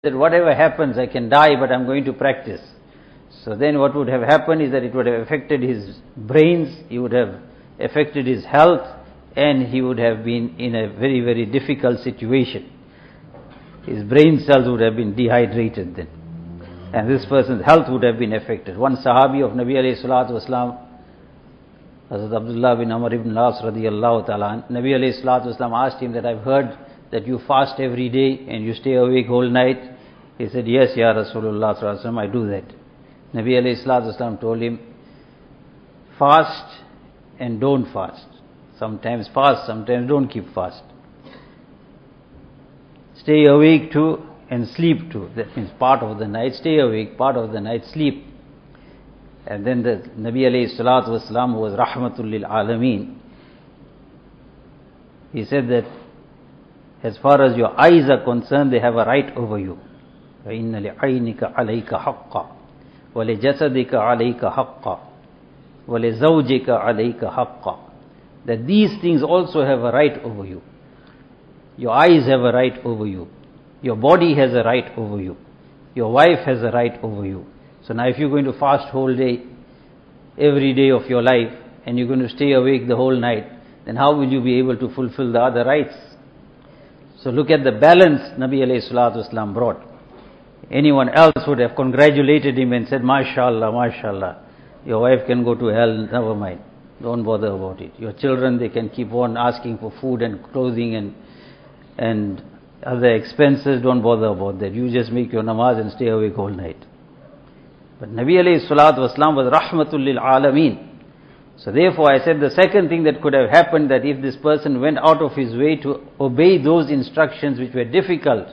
that whatever happens, I can die, but I'm going to practice. So then what would have happened is that it would have affected his brains, he would have affected his health, and he would have been in a very, very difficult situation. His brain cells would have been dehydrated then. And this person's health would have been affected. One Sahabi of Nabi alayhi salatu wasalam, Hazrat Abdullah bin Amr ibn As radiyallahu ta'ala, Nabi alayhi salatu wasalam asked him that, I've heard that you fast every day and you stay awake whole night. He said, yes, Ya Rasulullah sallallahu alaihi wasallam, I do that. Nabi alayhi salatu wasalam told him, fast and don't fast. Sometimes fast, sometimes don't keep fast. Stay awake too and sleep too. That means part of the night stay awake, part of the night sleep. And then the Nabi alayhi salatu wasalam, who was rahmatul lil alameen, he said that as far as your eyes are concerned, they have a right over you. فَإِنَّ لِعَيْنِكَ عَلَيْكَ حَقًّا وَلِجَسَدِكَ عَلَيْكَ حَقًّا وَلِزَوْجِكَ عَلَيْكَ حَقًّا. That these things also have a right over you. Your eyes have a right over you. Your body has a right over you. Your wife has a right over you. So now if you're going to fast whole day, every day of your life, and you're going to stay awake the whole night, then how will you be able to fulfill the other rights? So look at the balance Nabi alayhi salatu wasalam brought. Anyone else would have congratulated him and said, MashaAllah, MashaAllah, your wife can go to hell, never mind, don't bother about it. Your children, they can keep on asking for food and clothing and other expenses, don't bother about that. You just make your namaz and stay awake all night. But Nabi alayhi salatu wasalam was rahmatul lil alameen. So therefore I said the second thing that could have happened, that if this person went out of his way to obey those instructions which were difficult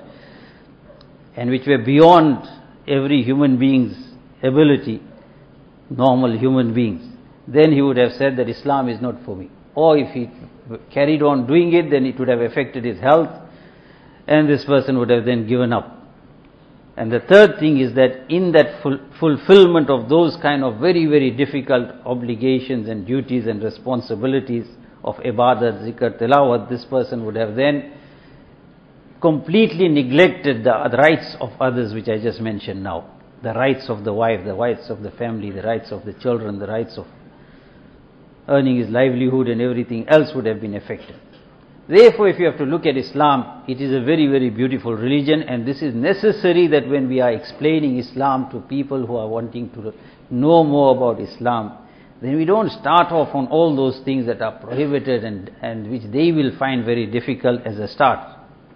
and which were beyond every human being's ability, normal human beings, then he would have said that Islam is not for me. Or if he carried on doing it, then it would have affected his health, and this person would have then given up. And the third thing is that in that fulfillment of those kind of very, very difficult obligations and duties and responsibilities of ibadat, zikr, tilawat, this person would have then completely neglected the rights of others which I just mentioned now. The rights of the wife, the rights of the family, the rights of the children, the rights of earning his livelihood, and everything else would have been affected. Therefore, if you have to look at Islam, it is a very, very beautiful religion, and this is necessary that when we are explaining Islam to people who are wanting to know more about Islam, then we don't start off on all those things that are prohibited and which they will find very difficult as a start.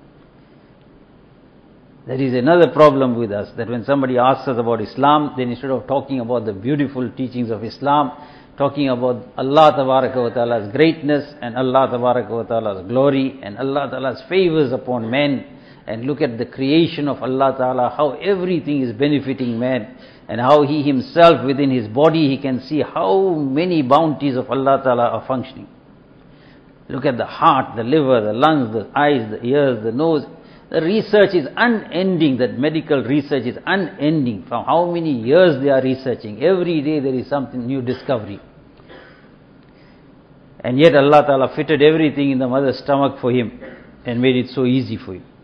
There is another problem with us, that when somebody asks us about Islam, then instead of talking about the beautiful teachings of Islam, talking about Allah Tabaraka wa Ta'ala's greatness and Allah Tabaraka wa Ta'ala's glory and Allah Ta'ala's favors upon men, and look at the creation of Allah Ta'ala, how everything is benefiting man, and how he himself within his body, he can see how many bounties of Allah Ta'ala are functioning. Look at the heart, the liver, the lungs, the eyes, the ears, the nose. The research is unending, that medical research is unending. From how many years they are researching. Every day there is something new discovery. And yet Allah Ta'ala fitted everything in the mother's stomach for him and made it so easy for him.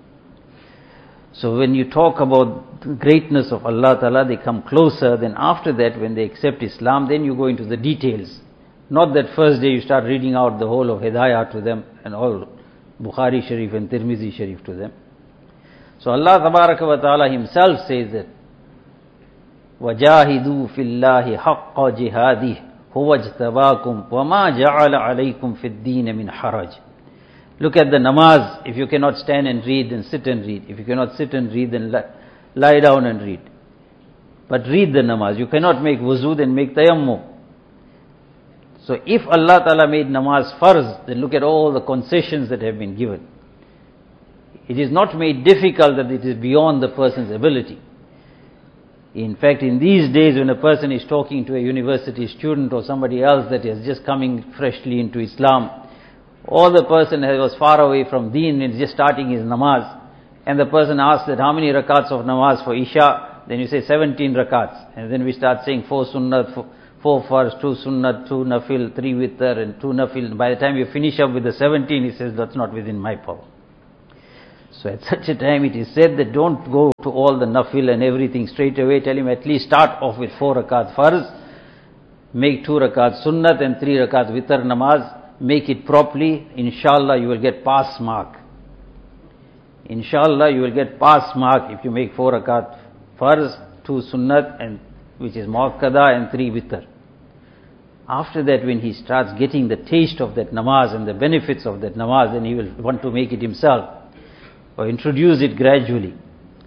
So when you talk about the greatness of Allah Ta'ala, they come closer. Then after that, when they accept Islam, then you go into the details. Not that first day you start reading out the whole of Hidayah to them and all Bukhari Sharif and Tirmizi Sharif to them. So Allah Tabaraka wa Ta'ala himself says that وَجَاهِدُوا فِي اللَّهِ حَقَّ جِهَادِهِ هُوَ اجْتَبَاكُمْ وَمَا جَعَلَ عَلَيْكُمْ فِي الدِّينِ مِنْ حَرَجٍ. Look at the namaz. If you cannot stand and read, then sit and read. If you cannot sit and read, then lie down and read. But read the namaz. You cannot make wuzu, then make tayammum. So if Allah Ta'ala made namaz farz, then look at all the concessions that have been given. It is not made difficult that it is beyond the person's ability. In fact, in these days when a person is talking to a university student or somebody else that is just coming freshly into Islam, or the person was far away from deen and is just starting his namaz, and the person asks that how many rakats of namaz for Isha, then you say 17 rakats, and then we start saying 4 sunnat, 4 farz, 2 sunnat, 2 nafil, 3 witr and 2 nafil. By the time you finish up with the 17, he says, that's not within my power. So at such a time it is said that don't go to all the nafil and everything straight away. Tell him at least start off with 4 rakat farz, make 2 rakat sunnat and 3 rakat witr namaz. Make it properly. Inshallah you will get pass mark. Inshallah you will get pass mark if you make 4 rakat farz, 2 sunnat, and which is muakkada, and 3 witr. After that, when he starts getting the taste of that namaz and the benefits of that namaz, then he will want to make it himself or introduce it gradually.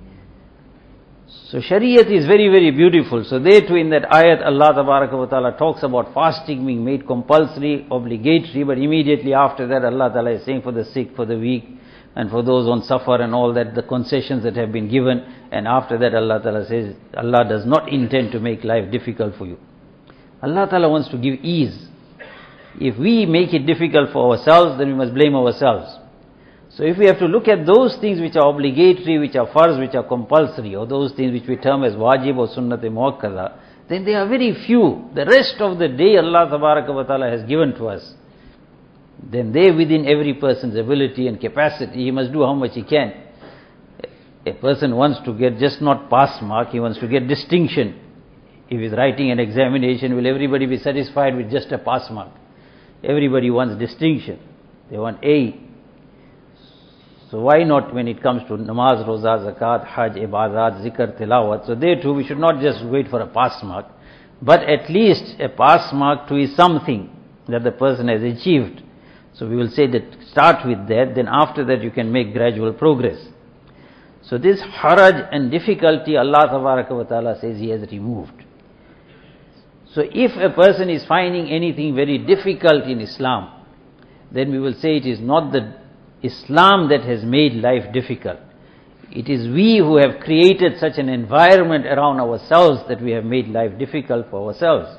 So Shariat is very, very beautiful. So there too in that ayat Allah Tabaraka wa Ta'ala talks about fasting being made compulsory, obligatory, but immediately after that Allah Ta'ala is saying for the sick, for the weak, and for those on suffer and all that, the concessions that have been given. And after that Allah Ta'ala says, Allah does not intend to make life difficult for you. Allah Ta'ala wants to give ease. If we make it difficult for ourselves, then we must blame ourselves. So if we have to look at those things which are obligatory, which are farz, which are compulsory, or those things which we term as wajib or sunnat-e muakkada, then they are very few. The rest of the day Allah Tabaraka wa Ta'ala has given to us. Then they within every person's ability and capacity, he must do how much he can. A person wants to get just not pass mark, he wants to get distinction. If he's writing an examination, will everybody be satisfied with just a pass mark? Everybody wants distinction. They want A. So why not when it comes to namaz, roza, zakat, hajj, ibadat, zikr, tilawat? So there too we should not just wait for a pass mark, but at least a pass mark too is something that the person has achieved. So we will say that start with that, then after that you can make gradual progress. So this haraj and difficulty Allah Tabaraka wa Ta'ala says He has removed. So if a person is finding anything very difficult in Islam, then we will say it is not the Islam that has made life difficult. It is we who have created such an environment around ourselves that we have made life difficult for ourselves.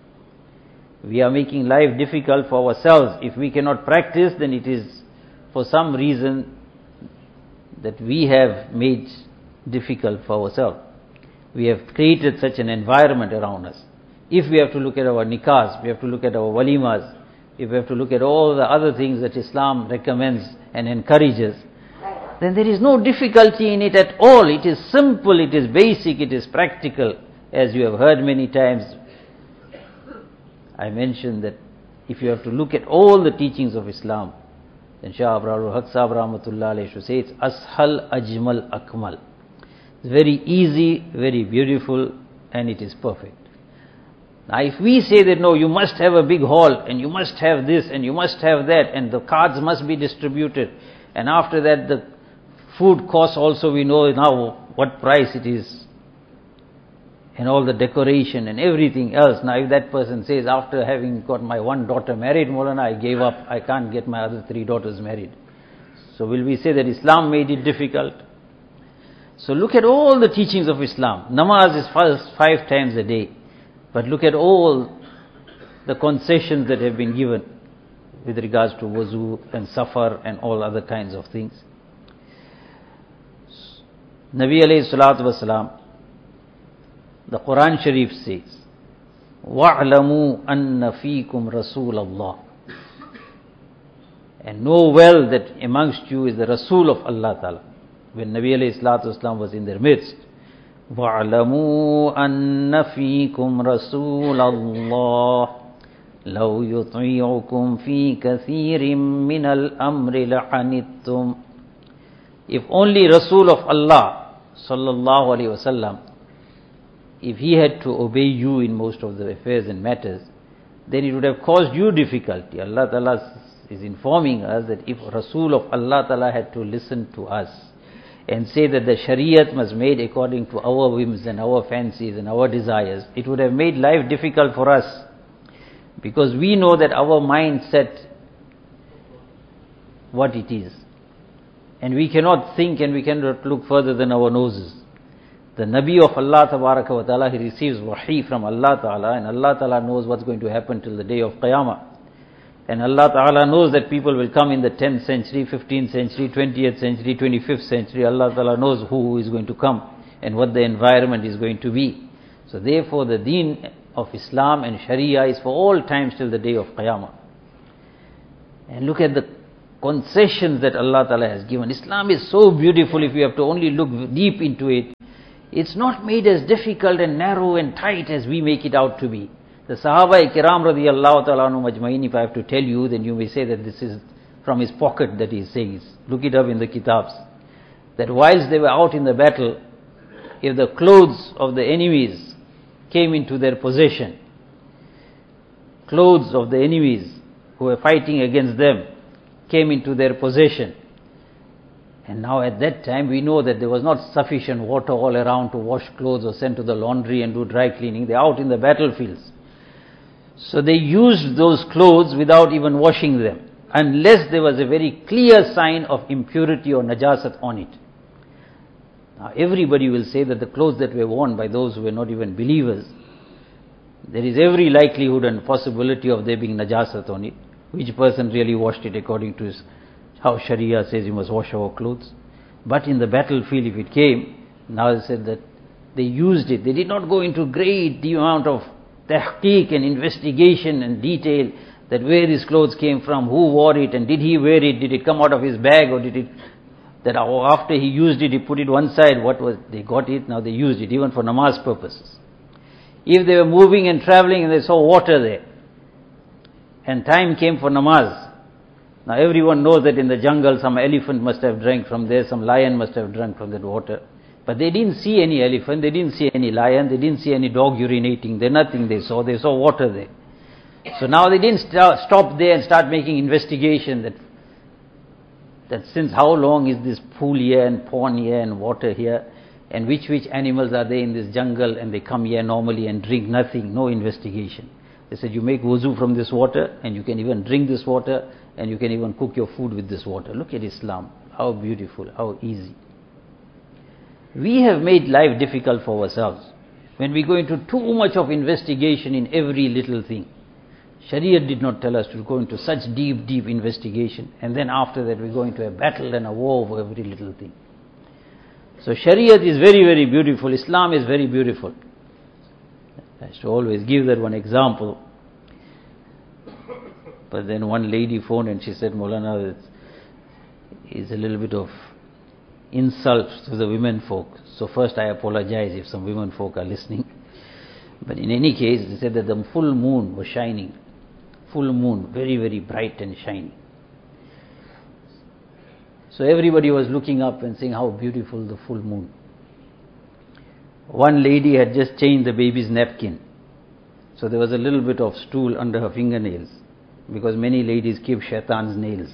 We are making life difficult for ourselves. If we cannot practice, then it is for some reason that we have made difficult for ourselves. We have created such an environment around us. If we have to look at our nikahs, we have to look at our walimas, if we have to look at all the other things that Islam recommends and encourages, then there is no difficulty in it at all. It is simple, it is basic, it is practical. As you have heard many times, I mentioned that if you have to look at all the teachings of Islam, then Shah Abrarul Haq Sahib Rahmatullah Alayhi should say it's Ashal Ajmal Akmal. It's very easy, very beautiful, and it is perfect. Now if we say that no, you must have a big hall, and you must have this, and you must have that, and the cards must be distributed, and after that the food costs also we know now what price it is, and all the decoration and everything else. Now if that person says, after having got my one daughter married, Maulana, I gave up, I can't get my other 3 daughters married. So will we say that Islam made it difficult? So look at all the teachings of Islam. Namaz is 5 times a day. But look at all the concessions that have been given with regards to wuzu and safar and all other kinds of things. Nabi alayhi salatu wasalam, the Quran Sharif says, وَاعْلَمُوا أَنَّ فِيكُمْ رَسُولَ اللَّهِ. And know well that amongst you is the Rasul of Allah Ta'ala. When Nabi alayhi salatu wasalam was in their midst, وَاعْلَمُوا أَنَّ فِيكُمْ رَسُولَ اللَّهِ لَوْ يُطِيعُكُمْ فِي كَثِيرٍ مِّنَ الْأَمْرِ لَعَنِتُّمْ. If only Rasul of Allah sallallahu alayhi wasallam, if he had to obey you in most of the affairs and matters, then it would have caused you difficulty. Allah Ta'ala is informing us that if Rasul of Allah Ta'ala had to listen to us and say that the Shariat must be made according to our whims and our fancies and our desires, it would have made life difficult for us. Because we know that our mindset, what it is. And we cannot think and we cannot look further than our noses. The Nabi of Allah Tabaraka wa Ta'ala, he receives wahi from Allah Ta'ala, and Allah Ta'ala knows what's going to happen till the day of Qiyamah. And Allah Ta'ala knows that people will come in the 10th century, 15th century, 20th century, 25th century. Allah Ta'ala knows who is going to come and what the environment is going to be. So therefore the deen of Islam and Sharia is for all times till the day of Qiyamah. And look at the concessions that Allah Ta'ala has given. Islam is so beautiful if you have to only look deep into it. It's not made as difficult and narrow and tight as we make it out to be. The Sahaba-i-Kiram radiyallahu ta'ala anhum ajmain, if I have to tell you, then you may say that this is from his pocket that he is saying. Look it up in the kitabs. That whilst they were out in the battle, if the clothes of the enemies came into their possession, clothes of the enemies who were fighting against them came into their possession, and now at that time we know that there was not sufficient water all around to wash clothes or send to the laundry and do dry cleaning. They're out in the battlefields. So they used those clothes without even washing them, unless there was a very clear sign of impurity or najasat on it. Now everybody will say that the clothes that were worn by those who were not even believers, there is every likelihood and possibility of there being najasat on it. Which person really washed it according to how Sharia says you must wash our clothes? But in the battlefield, if it came, now it said that they used it. They did not go into great amount of tahqiq and investigation and detail that where his clothes came from, who wore it, and did he wear it, did it come out of his bag, or did it, that after he used it, he put it one side, they got it, now they used it, even for namaz purposes. If they were moving and traveling and they saw water there, and time came for namaz, now everyone knows that in the jungle some elephant must have drank from there, some lion must have drunk from that water. But they didn't see any elephant, they didn't see any lion, they didn't see any dog urinating there, nothing they saw water there. So now they didn't stop there and start making investigation that since how long is this pool here and pond here and water here, and which animals are there in this jungle, and they come here normally and drink nothing, no investigation. They said you make wuzu from this water, and you can even drink this water, and you can even cook your food with this water. Look at Islam, how beautiful, how easy. We have made life difficult for ourselves when we go into too much of investigation in every little thing. Sharia did not tell us to go into such deep investigation, and then after that we go into a battle and a war over every little thing. So Sharia is very beautiful, Islam is very beautiful. I used to always give that one example. But then one lady phoned and she said, Maulana, it's a little bit of insult to the women folk. So first I apologize if some women folk are listening. But in any case, they said that the full moon was shining. Full moon, very bright and shining. So everybody was looking up and saying how beautiful the full moon. One lady had just changed the baby's napkin. So there was a little bit of stool under her fingernails, because many ladies keep shaitan's nails.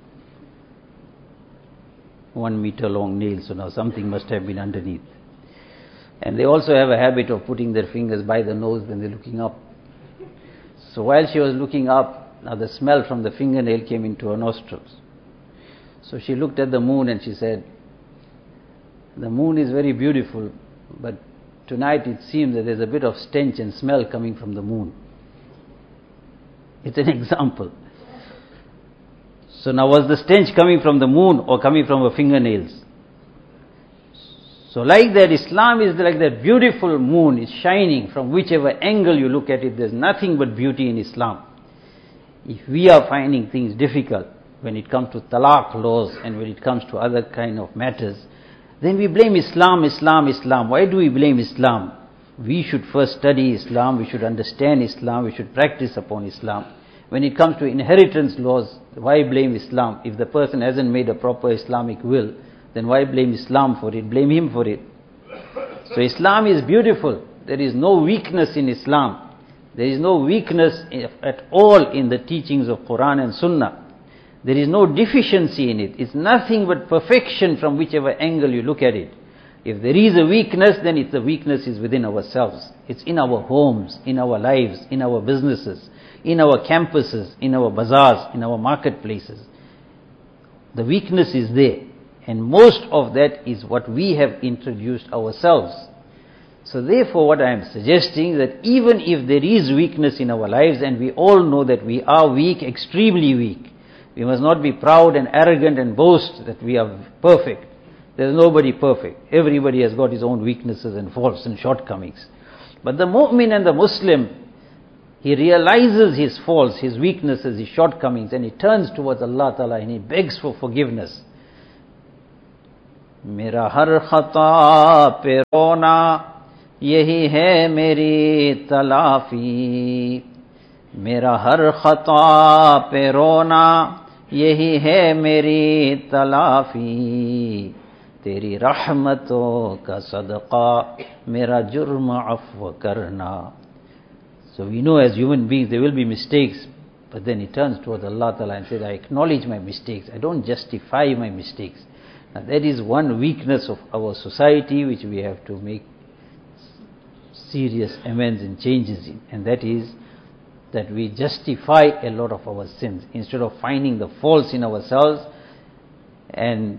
1 meter long nails, so now something must have been underneath. And they also have a habit of putting their fingers by the nose when they're looking up. So while she was looking up, now the smell from the fingernail came into her nostrils. So she looked at the moon and she said, the moon is very beautiful, but tonight it seems that there's a bit of stench and smell coming from the moon. It's an example. So now was the stench coming from the moon or coming from her fingernails? So like that, Islam is like that beautiful moon, is shining from whichever angle you look at it. There's nothing but beauty in Islam. If we are finding things difficult when it comes to talaq laws and when it comes to other kind of matters, then we blame Islam. Why do we blame Islam? We should first study Islam, we should understand Islam, we should practice upon Islam. When it comes to inheritance laws, why blame Islam? If the person hasn't made a proper Islamic will, then why blame Islam for it? Blame him for it. So Islam is beautiful. There is no weakness in Islam. There is no weakness at all in the teachings of Quran and Sunnah. There is no deficiency in it. It's nothing but perfection from whichever angle you look at it. If there is a weakness, then the weakness is within ourselves. It's in our homes, in our lives, in our businesses, in our campuses, in our bazaars, in our marketplaces. The weakness is there. And most of that is what we have introduced ourselves. So therefore what I am suggesting, that even if there is weakness in our lives, and we all know that we are weak, extremely weak, we must not be proud and arrogant and boast that we are perfect. There is nobody perfect. Everybody has got his own weaknesses and faults and shortcomings. But the mu'min and the Muslim, he realizes his faults, his weaknesses, his shortcomings, and he turns towards Allah Ta'ala and he begs for forgiveness. मेरा हर खता पे रोना यही है मेरी तलाफी, मेरा हर खता पे रोना यही है मेरी तलाफी, तेरी रहमतों का सदका मेरा जुर्म अफ़्व करना. So we know as human beings there will be mistakes, but then he turns towards Allah Ta'ala and says, I acknowledge my mistakes, I don't justify my mistakes. Now that is one weakness of our society which we have to make serious amends and changes in, and that is that we justify a lot of our sins instead of finding the faults in ourselves and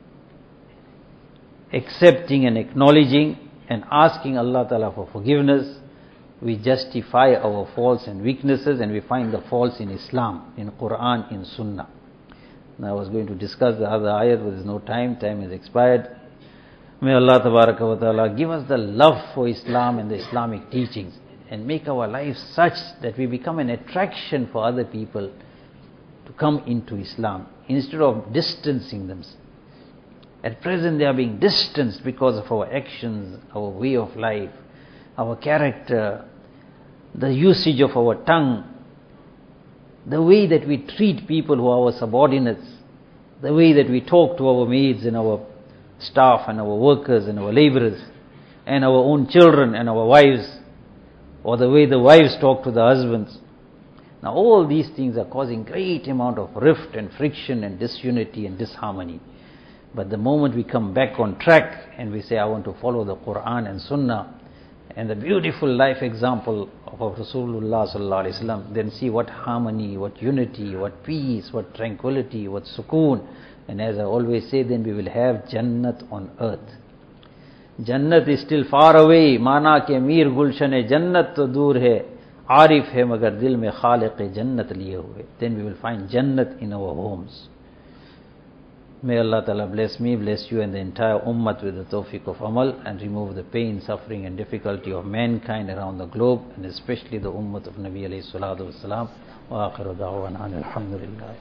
accepting and acknowledging and asking Allah Ta'ala for forgiveness. We justify our faults and weaknesses and we find the faults in Islam, in Quran, in Sunnah. Now I was going to discuss the other ayat, but there is no time, time has expired. May Allah Tabaraka wa Ta'ala give us the love for Islam and the Islamic teachings and make our lives such that we become an attraction for other people to come into Islam instead of distancing them. At present they are being distanced because of our actions, our way of life, our character, the usage of our tongue, the way that we treat people who are our subordinates, the way that we talk to our maids and our staff and our workers and our laborers and our own children and our wives, or the way the wives talk to the husbands. Now all these things are causing great amount of rift and friction and disunity and disharmony. But the moment we come back on track and we say, I want to follow the Quran and Sunnah and the beautiful life example of Rasulullah Sallallahu Alaihi Wasallam, then see what harmony, what unity, what peace, what tranquility, what sukoon. And as I always say, then we will have Jannat on earth. Jannat is still far away. Mana ke mir gulshan-e Jannat to dur hai, Arif hai magar dil mein Khaliq-e Jannat liye hue. Then we will find Jannat in our homes. May Allah Ta'ala bless me, bless you and the entire Ummah with the tawfiq of amal and remove the pain, suffering and difficulty of mankind around the globe, and especially the Ummah of Nabi alayhi salatu wasalam. Wa akhiru da'wana alhamdulillah.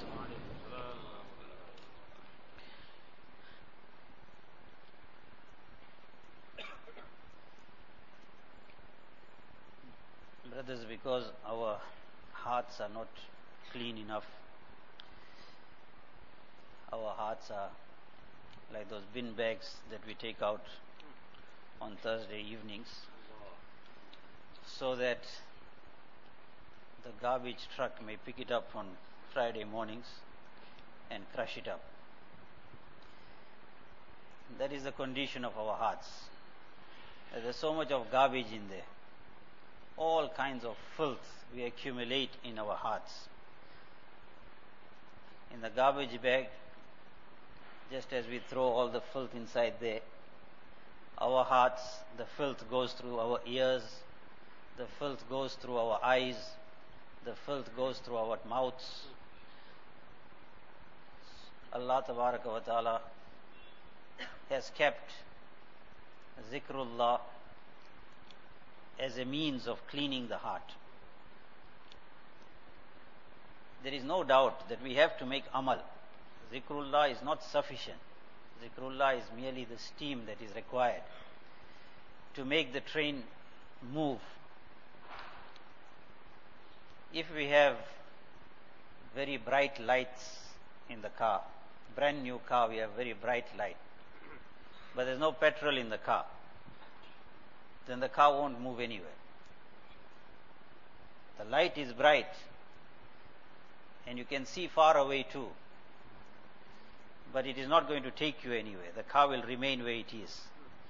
Brothers, because our hearts are not clean enough, our hearts are like those bin bags that we take out on Thursday evenings, so that the garbage truck may pick it up on Friday mornings and crush it up. That is the condition of our hearts. There is so much of garbage in there. All kinds of filth we accumulate in our hearts. In the garbage bag, just as we throw all the filth inside there, our hearts, the filth goes through our ears, the filth goes through our eyes, the filth goes through our mouths. Allah Tabaraka wa Ta'ala has kept zikrullah as a means of cleaning the heart. There is no doubt that we have to make amal. Zikrullah is not sufficient. Zikrullah is merely the steam that is required to make the train move. If we have very bright lights in the car, brand new car, we have very bright light, but there's no petrol in the car, then the car won't move anywhere. The light is bright and you can see far away too, but it is not going to take you anywhere. The car will remain where it is.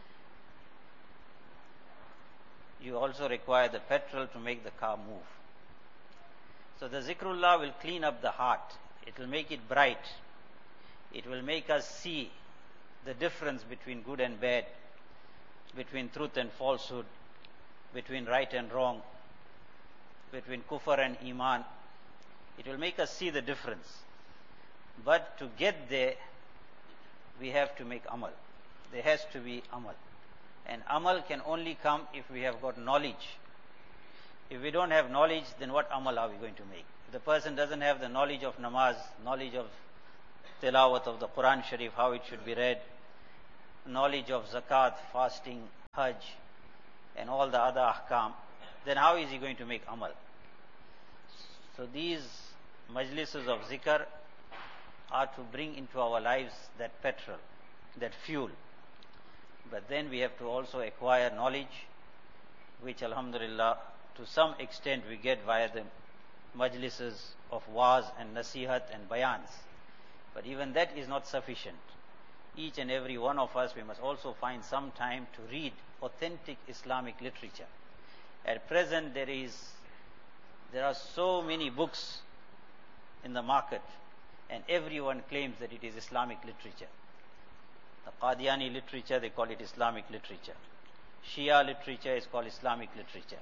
You also require the petrol to make the car move. So the zikrullah will clean up the heart. It will make it bright. It will make us see the difference between good and bad, between truth and falsehood, between right and wrong, between kufr and iman. It will make us see the difference. But to get there, we have to make amal. There has to be amal. And amal can only come if we have got knowledge If we don't have knowledge, then what amal are we going to make? If the person doesn't have the knowledge of namaz, knowledge of tilawat of the Quran Sharif, how it should be read, knowledge of zakat, fasting, hajj, and all the other ahkam, then how is he going to make amal? So these majlises of zikr are to bring into our lives that petrol, that fuel. But then we have to also acquire knowledge, which alhamdulillah, to some extent we get via the majlises of waz and nasihat and bayans. But even that is not sufficient. Each and every one of us, we must also find some time to read authentic Islamic literature. At present, there are so many books in the market, and everyone claims that it is Islamic literature. The Qadiani literature, they call it Islamic literature. Shia literature is called Islamic literature.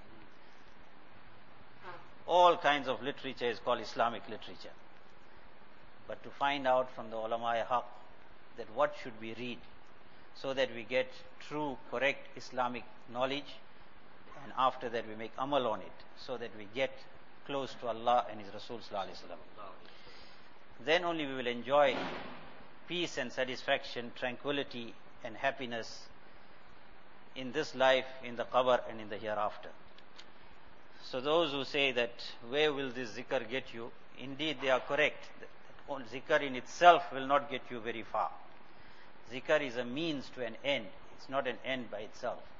All kinds of literature is called Islamic literature. But to find out from the ulama-e haq that what should we read so that we get true, correct Islamic knowledge, and after that we make amal on it so that we get close to Allah and His Rasul sallallahu alaihi wasallam. Then only we will enjoy peace and satisfaction, tranquility and happiness in this life, in the qabr and in the hereafter. So those who say that where will this zikr get you, indeed they are correct. Zikr in itself will not get you very far. Zikr is a means to an end. It's not an end by itself.